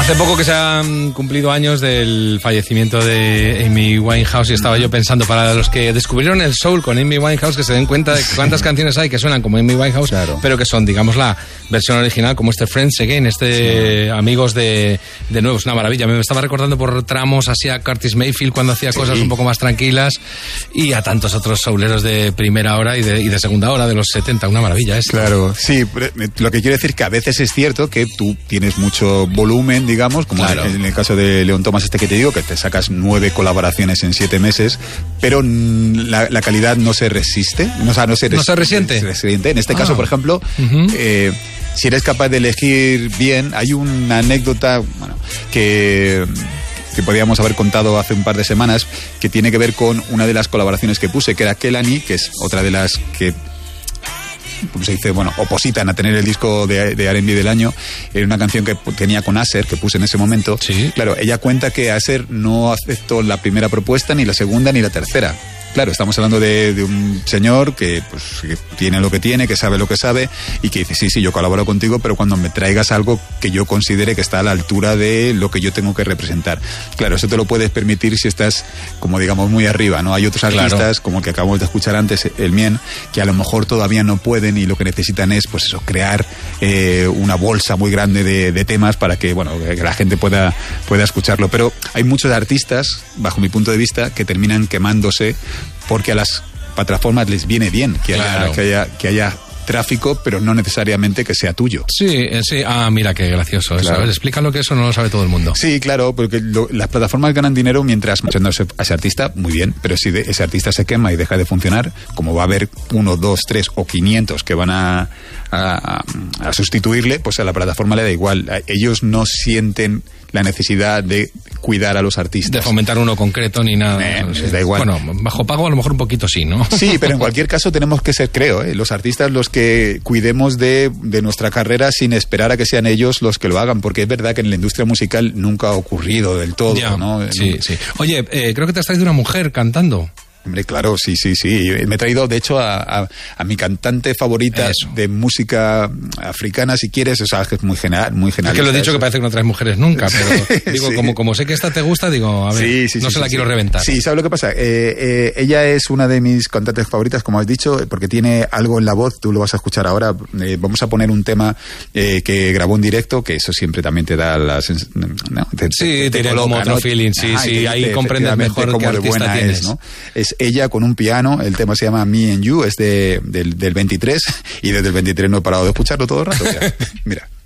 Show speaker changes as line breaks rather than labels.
Hace poco que se han cumplido años del fallecimiento de Amy Winehouse y estaba yo pensando, para los que descubrieron el soul con Amy Winehouse, que se den cuenta de cuántas canciones hay que suenan como Amy Winehouse, claro, pero que son, digamos, la versión original, como este Friends Again, Amigos de nuevo, es una maravilla. Me estaba recordando por tramos así a Curtis Mayfield cuando hacía cosas un poco más tranquilas, y a tantos otros souleros de primera hora y de segunda hora de los 70, una maravilla esto.
Claro, sí, lo que quiero decir que a veces es cierto que tú tienes mucho volumen, digamos, como en el caso de Leon Thomas que te digo, que te sacas 9 colaboraciones en 7 meses, pero la calidad no se resiste, no se resiente. En este caso, por ejemplo, si eres capaz de elegir bien, hay una anécdota, que podíamos haber contado hace un par de semanas, que tiene que ver con una de las colaboraciones que puse, que era Kelani, que es otra de las que, como se dice, opositan a tener el disco de R&B del año. Era una canción que tenía con Asher, que puse en ese momento. Sí. Claro, ella cuenta que Asher no aceptó la primera propuesta, ni la segunda, ni la tercera. Claro, estamos hablando de un señor que tiene lo que tiene, que sabe lo que sabe, y que dice, sí, yo colaboro contigo, pero cuando me traigas algo que yo considere que está a la altura de lo que yo tengo que representar. Claro, eso te lo puedes permitir si estás, como digamos, muy arriba, ¿no? Hay otros artistas, como el que acabamos de escuchar antes, el Mien, que a lo mejor todavía no pueden, y lo que necesitan es, crear una bolsa muy grande de temas para que la gente pueda escucharlo. Pero hay muchos artistas, bajo mi punto de vista, que terminan quemándose porque a las plataformas les viene bien que haya tráfico, pero no necesariamente que sea tuyo.
Sí. Mira qué gracioso eso. Claro. A ver, explícalo, que eso no lo sabe todo el mundo.
Sí, claro, porque las plataformas ganan dinero mientras a ese artista, muy bien, pero si ese artista se quema y deja de funcionar, como va a haber 1, 2, 3 o 500 que van a sustituirle, pues a la plataforma le da igual. Ellos no sienten la necesidad de cuidar a los artistas.
De fomentar uno concreto ni nada.
Les da igual.
Bajo pago a lo mejor un poquito sí, ¿no?
Sí, pero en cualquier caso tenemos que ser, los artistas los que cuidemos de nuestra carrera sin esperar a que sean ellos los que lo hagan, porque es verdad que en la industria musical nunca ha ocurrido del todo, ¿no?
Sí. Oye, creo que te has traído una mujer cantando.
Hombre, claro, sí. Me he traído, de hecho, a mi cantante favorita de música africana, si quieres. O sea, que es muy general. Es
que lo he dicho, que parece que no traes mujeres nunca, pero digo, como sé que esta te gusta, digo, a ver, no se la quiero reventar.
Sí, ¿sabes lo que pasa? Ella es una de mis cantantes favoritas, como has dicho, porque tiene algo en la voz, tú lo vas a escuchar ahora. Vamos a poner un tema que grabó en directo, que eso siempre también te da
te tiene como otro feeling, ahí comprendes mejor qué artista tienes.
¿No? Es ella con un piano, el tema se llama Me and You, es del 23, y desde el 23 no he parado de escucharlo todo el rato. Mira.